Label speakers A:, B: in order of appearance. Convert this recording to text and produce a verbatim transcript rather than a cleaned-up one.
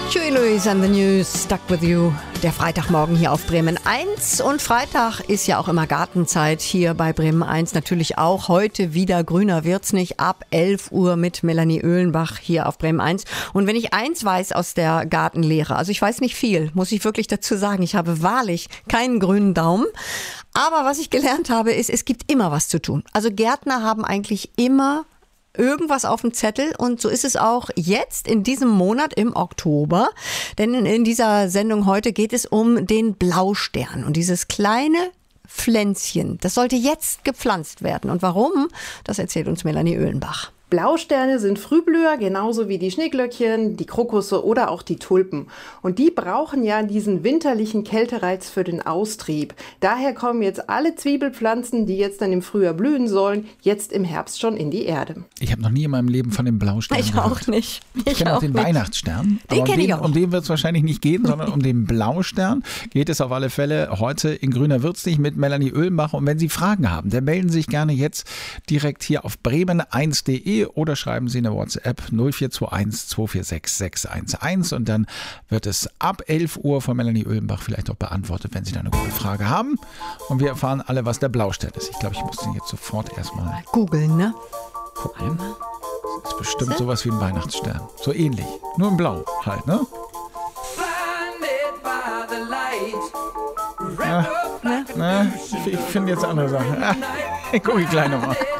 A: Huey Lewis and the News, Stuck with You. Der Freitagmorgen hier auf Bremen eins. Und Freitag ist ja auch immer Gartenzeit hier bei Bremen eins. Natürlich auch heute wieder grüner wird's nicht. Ab elf Uhr mit Melanie Oehlenbach hier auf Bremen eins. Und wenn ich eins weiß aus der Gartenlehre, also ich weiß nicht viel, muss ich wirklich dazu sagen. Ich habe wahrlich keinen grünen Daumen. Aber was ich gelernt habe, ist, es gibt immer was zu tun. Also Gärtner haben eigentlich immer irgendwas auf dem Zettel, und so ist es auch jetzt in diesem Monat im Oktober, denn in, in dieser Sendung heute geht es um den Blaustern und dieses kleine Pflänzchen, das sollte jetzt gepflanzt werden. Und warum, das erzählt uns Melanie Oehlenbach.
B: Blausterne sind Frühblüher, genauso wie die Schneeglöckchen, die Krokusse oder auch die Tulpen. Und die brauchen ja diesen winterlichen Kältereiz für den Austrieb. Daher kommen jetzt alle Zwiebelpflanzen, die jetzt dann im Frühjahr blühen sollen, jetzt im Herbst schon in die Erde.
C: Ich habe noch nie in meinem Leben von dem Blaustern
A: Ich
C: gehört.
A: auch nicht.
C: Ich, ich kenne auch den
A: nicht.
C: Weihnachtsstern.
A: Den
C: aber um
A: kenne ich
C: den,
A: auch.
C: um den wird es wahrscheinlich nicht gehen, sondern um den Blaustern geht es auf alle Fälle heute in Grüner wird's nicht mit Melanie Oehlenbach. Und wenn Sie Fragen haben, dann melden Sie sich gerne jetzt direkt hier auf bremen eins punkt de oder schreiben Sie eine WhatsApp null vier zwei eins zwei vier sechs sechs eins eins, und dann wird es ab elf Uhr von Melanie Oehlenbach vielleicht auch beantwortet, wenn Sie da eine gute Frage haben. Und wir erfahren alle, was der Blaustern ist. Ich glaube, ich muss den jetzt sofort erstmal
A: Googeln, ne?
C: gucken. Das ist bestimmt sowas wie ein Weihnachtsstern. So ähnlich. Nur in Blau halt, ne? Ja, ne? Ich finde jetzt andere Sachen. Guck ich gleich nochmal.